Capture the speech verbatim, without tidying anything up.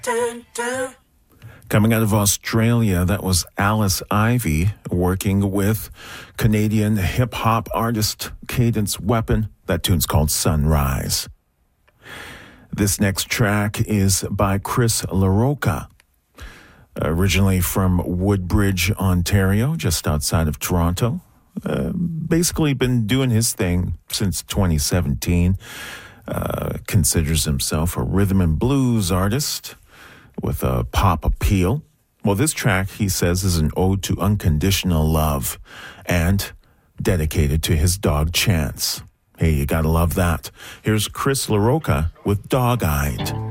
Coming out of Australia, that was Alice Ivy working with Canadian hip-hop artist Cadence Weapon. That tune's called Sunrise. This next track is by Chris LaRocca, originally from Woodbridge, Ontario, just outside of Toronto. Uh, basically been doing his thing since twenty seventeen. Uh, considers himself a rhythm and blues artist with a pop appeal. Well, this track, he says, is an ode to unconditional love and dedicated to his dog Chance. Hey, you gotta love that. Here's Chris LaRocca with Dog-Eyed.